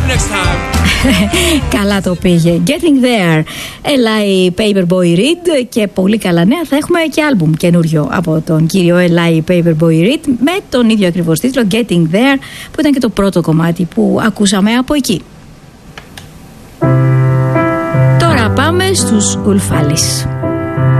better next time. Καλά το πήγε. Getting there. Eli Paperboy Reed. Και πολύ καλά νέα, θα έχουμε και άλμπουμ καινούριο από τον κύριο Eli Paperboy Reed με τον ίδιο ακριβώς τίτλο, Getting There, που ήταν και το πρώτο κομμάτι που ακούσαμε από εκεί. Τώρα πάμε στους Ulfalis.